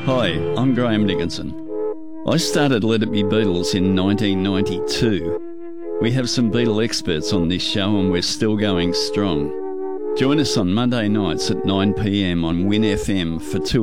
Hi, I'm Graham Dickinson. I started Let It Be Beatles in 1992. We have some Beatle experts on this show and we're still going strong. Join us on Monday nights at 9 p.m. on Win FM for 2